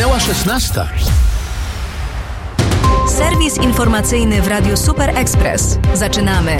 Minęła 16. Serwis informacyjny w Radiu Super Express. Zaczynamy.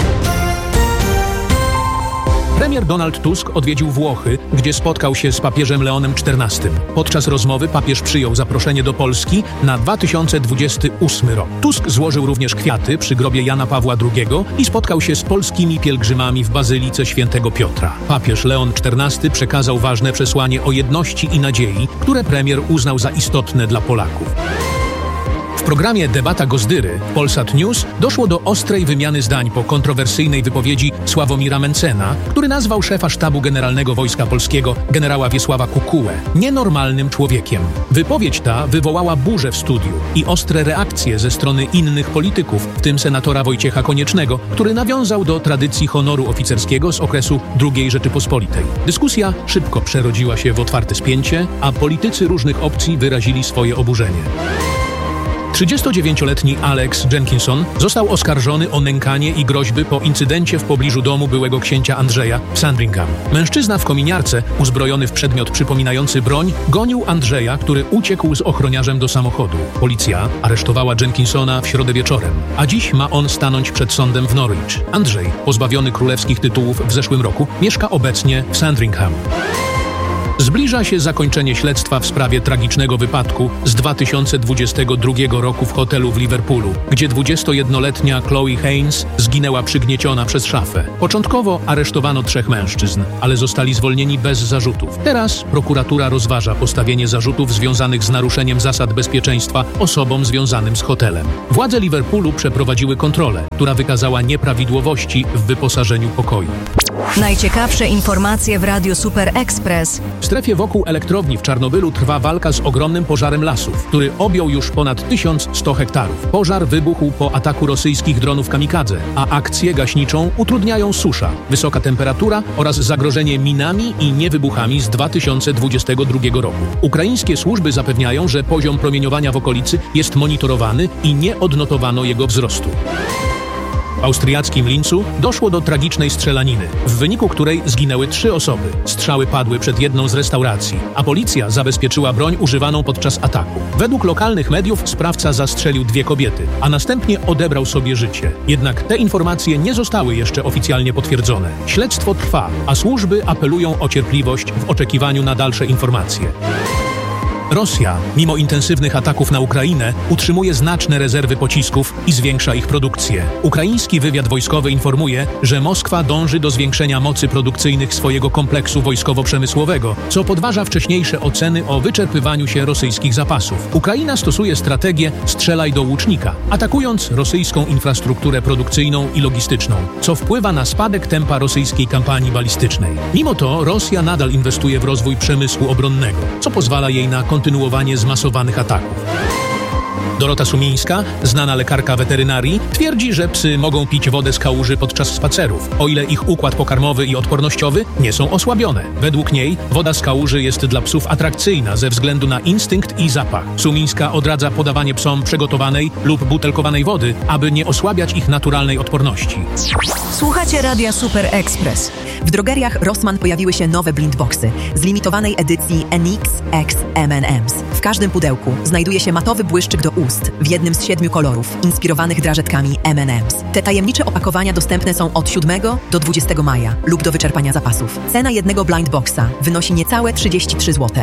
Premier Donald Tusk odwiedził Włochy, gdzie spotkał się z papieżem Leonem XIV. Podczas rozmowy papież przyjął zaproszenie do Polski na 2028 rok. Tusk złożył również kwiaty przy grobie Jana Pawła II i spotkał się z polskimi pielgrzymami w Bazylice Świętego Piotra. Papież Leon XIV przekazał ważne przesłanie o jedności i nadziei, które premier uznał za istotne dla Polaków. W programie Debata Gozdyry Polsat News doszło do ostrej wymiany zdań po kontrowersyjnej wypowiedzi Sławomira Mencena, który nazwał szefa Sztabu Generalnego Wojska Polskiego generała Wiesława Kukułę nienormalnym człowiekiem. Wypowiedź ta wywołała burzę w studiu i ostre reakcje ze strony innych polityków, w tym senatora Wojciecha Koniecznego, który nawiązał do tradycji honoru oficerskiego z okresu II Rzeczypospolitej. Dyskusja szybko przerodziła się w otwarte spięcie, a politycy różnych opcji wyrazili swoje oburzenie. 39-letni Alex Jenkinson został oskarżony o nękanie i groźby po incydencie w pobliżu domu byłego księcia Andrzeja w Sandringham. Mężczyzna w kominiarce, uzbrojony w przedmiot przypominający broń, gonił Andrzeja, który uciekł z ochroniarzem do samochodu. Policja aresztowała Jenkinsona w środę wieczorem, a dziś ma on stanąć przed sądem w Norwich. Andrzej, pozbawiony królewskich tytułów w zeszłym roku, mieszka obecnie w Sandringham. Zbliża się zakończenie śledztwa w sprawie tragicznego wypadku z 2022 roku w hotelu w Liverpoolu, gdzie 21-letnia Chloe Haynes zginęła przygnieciona przez szafę. Początkowo aresztowano 3 mężczyzn, ale zostali zwolnieni bez zarzutów. Teraz prokuratura rozważa postawienie zarzutów związanych z naruszeniem zasad bezpieczeństwa osobom związanym z hotelem. Władze Liverpoolu przeprowadziły kontrolę, która wykazała nieprawidłowości w wyposażeniu pokoju. Najciekawsze informacje w Radiu Super Express. W strefie wokół elektrowni w Czarnobylu trwa walka z ogromnym pożarem lasów, który objął już ponad 1100 hektarów. Pożar wybuchł po ataku rosyjskich dronów kamikadze, a akcję gaśniczą utrudniają susza, wysoka temperatura oraz zagrożenie minami i niewybuchami z 2022 roku. Ukraińskie służby zapewniają, że poziom promieniowania w okolicy jest monitorowany i nie odnotowano jego wzrostu. W austriackim Linzu doszło do tragicznej strzelaniny, w wyniku której zginęły 3 osoby. Strzały padły przed jedną z restauracji, a policja zabezpieczyła broń używaną podczas ataku. Według lokalnych mediów sprawca zastrzelił 2 kobiety, a następnie odebrał sobie życie. Jednak te informacje nie zostały jeszcze oficjalnie potwierdzone. Śledztwo trwa, a służby apelują o cierpliwość w oczekiwaniu na dalsze informacje. Rosja, mimo intensywnych ataków na Ukrainę, utrzymuje znaczne rezerwy pocisków i zwiększa ich produkcję. Ukraiński wywiad wojskowy informuje, że Moskwa dąży do zwiększenia mocy produkcyjnych swojego kompleksu wojskowo-przemysłowego, co podważa wcześniejsze oceny o wyczerpywaniu się rosyjskich zapasów. Ukraina stosuje strategię strzelaj do łucznika, atakując rosyjską infrastrukturę produkcyjną i logistyczną, co wpływa na spadek tempa rosyjskiej kampanii balistycznej. Mimo to Rosja nadal inwestuje w rozwój przemysłu obronnego, co pozwala jej na kontynuowanie zmasowanych ataków. Dorota Sumińska, znana lekarka weterynarii, twierdzi, że psy mogą pić wodę z kałuży podczas spacerów, o ile ich układ pokarmowy i odpornościowy nie są osłabione. Według niej woda z kałuży jest dla psów atrakcyjna ze względu na instynkt i zapach. Sumińska odradza podawanie psom przygotowanej lub butelkowanej wody, aby nie osłabiać ich naturalnej odporności. Słuchacie Radia Super Express. W drogeriach Rossmann pojawiły się nowe blindboxy z limitowanej edycji NX X M&M's. W każdym pudełku znajduje się matowy błyszczyk do ust w jednym z 7 kolorów, inspirowanymi drażetkami M&M's. Te tajemnicze opakowania dostępne są od 7 do 20 maja lub do wyczerpania zapasów. Cena jednego blindboxa wynosi niecałe 33 zł.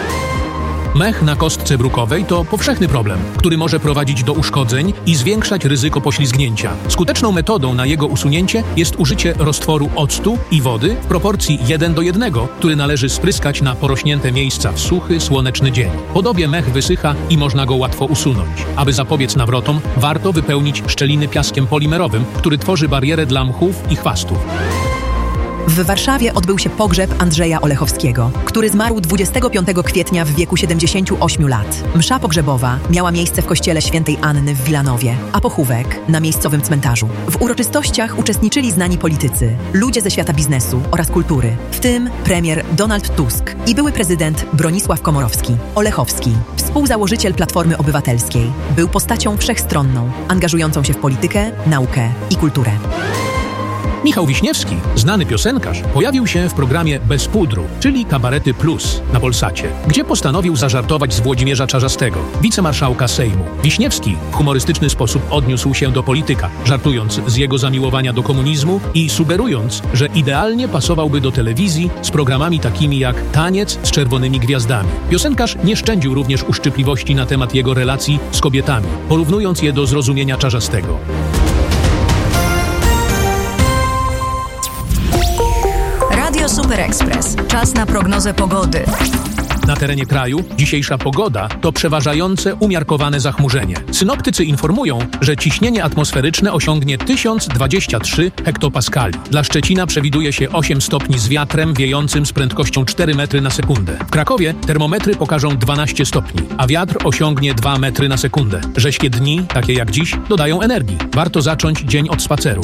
Mech na kostce brukowej to powszechny problem, który może prowadzić do uszkodzeń i zwiększać ryzyko poślizgnięcia. Skuteczną metodą na jego usunięcie jest użycie roztworu octu i wody w proporcji 1:1, który należy spryskać na porośnięte miejsca w suchy, słoneczny dzień. Po dobie mech wysycha i można go łatwo usunąć. Aby zapobiec nawrotom, warto wypełnić szczeliny piaskiem polimerowym, który tworzy barierę dla mchów i chwastów. W Warszawie odbył się pogrzeb Andrzeja Olechowskiego, który zmarł 25 kwietnia w wieku 78 lat. Msza pogrzebowa miała miejsce w kościele Świętej Anny w Wilanowie, a pochówek na miejscowym cmentarzu. W uroczystościach uczestniczyli znani politycy, ludzie ze świata biznesu oraz kultury, w tym premier Donald Tusk i były prezydent Bronisław Komorowski. Olechowski, współzałożyciel Platformy Obywatelskiej, był postacią wszechstronną, angażującą się w politykę, naukę i kulturę. Michał Wiśniewski, znany piosenkarz, pojawił się w programie Bez pudru, czyli Kabarety Plus na Polsacie, gdzie postanowił zażartować z Włodzimierza Czarzastego, wicemarszałka Sejmu. Wiśniewski w humorystyczny sposób odniósł się do polityka, żartując z jego zamiłowania do komunizmu i sugerując, że idealnie pasowałby do telewizji z programami takimi jak Taniec z czerwonymi gwiazdami. Piosenkarz nie szczędził również uszczypliwości na temat jego relacji z kobietami, porównując je do zrozumienia Czarzastego. Radio Super Express. Czas na prognozę pogody. Na terenie kraju dzisiejsza pogoda to przeważające umiarkowane zachmurzenie. Synoptycy informują, że ciśnienie atmosferyczne osiągnie 1023 hektopaskali. Dla Szczecina przewiduje się 8 stopni z wiatrem wiejącym z prędkością 4 metry na sekundę. W Krakowie termometry pokażą 12 stopni, a wiatr osiągnie 2 metry na sekundę. Rześkie dni, takie jak dziś, dodają energii. Warto zacząć dzień od spaceru.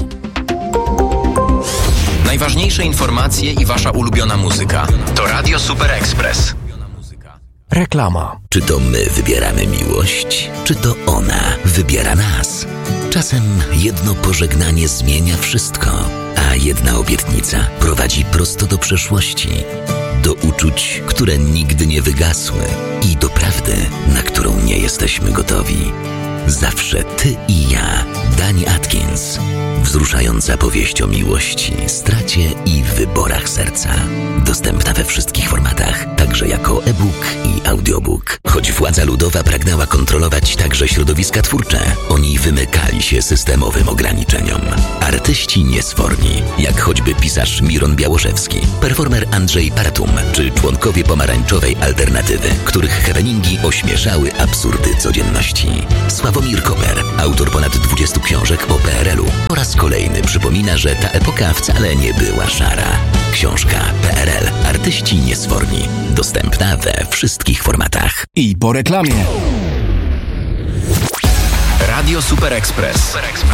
Najważniejsze informacje i wasza ulubiona muzyka to Radio Super Express. Reklama. Czy to my wybieramy miłość, czy to ona wybiera nas? Czasem jedno pożegnanie zmienia wszystko, a jedna obietnica prowadzi prosto do przeszłości, do uczuć, które nigdy nie wygasły i do prawdy, na którą nie jesteśmy gotowi. Zawsze ty i ja. Dani Atkins. Wzruszająca powieść o miłości, stracie i wyborach serca. Dostępna we wszystkich formatach, także jako e-book i audiobook. Choć władza ludowa pragnęła kontrolować także środowiska twórcze, oni wymykali się systemowym ograniczeniom. Artyści niesforni, jak choćby pisarz Miron Białoszewski, performer Andrzej Partum, czy członkowie pomarańczowej alternatywy, których happeningi ośmieszały absurdy codzienności. Sławomir Koper, autor ponad 20 książek o PRL-u, po raz kolejny przypomina, że ta epoka wcale nie była szara. Książka PRL. Artyści niesforni. Dostępna we wszystkich formatach. I po reklamie. Radio Super Express.